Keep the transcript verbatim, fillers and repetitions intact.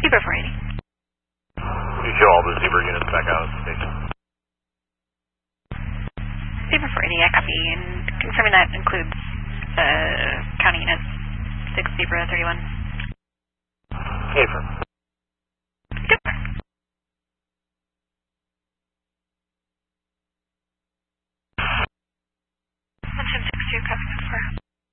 Zebra four eighty. You show all the Zebra units back out of the station. Zebra four eighty, I copy, and confirming that includes uh, county units six Zebra thirty-one. Affirm.